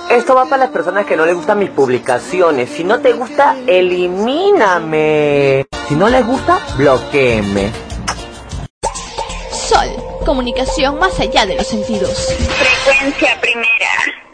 Esto va para las personas que no les gustan mis publicaciones. Si no te gusta, elimíname. Si no les gusta, bloquéeme. Sol, comunicación más allá de los sentidos. Frecuencia primera.